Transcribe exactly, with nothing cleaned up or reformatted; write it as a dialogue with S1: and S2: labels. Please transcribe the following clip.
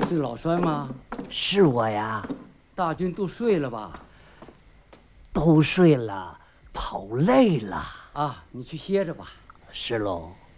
S1: 是老栓吗？
S2: 是我呀。
S1: 大军都睡了吧？
S2: 都睡了，跑累了。
S1: 啊，你去歇着吧。
S2: 是喽。